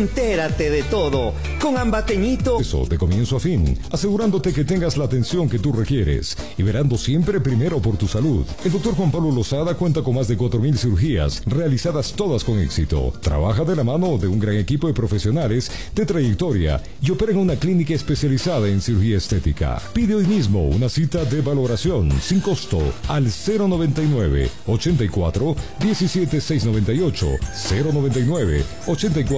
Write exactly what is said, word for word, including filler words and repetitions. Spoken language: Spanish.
Entérate de todo con Ambateñito. Eso de comienzo a fin, asegurándote que tengas la atención que tú requieres y verando siempre primero por tu salud. El doctor Juan Pablo Lozada cuenta con más de cuatro mil cirugías realizadas todas con éxito. Trabaja de la mano de un gran equipo de profesionales de trayectoria y opera en una clínica especializada en cirugía estética. Pide hoy mismo una cita de valoración sin costo al cero noventa y nueve, ochenta y cuatro, diecisiete, seiscientos noventa y ocho, cero noventa y nueve, ochenta y cuatro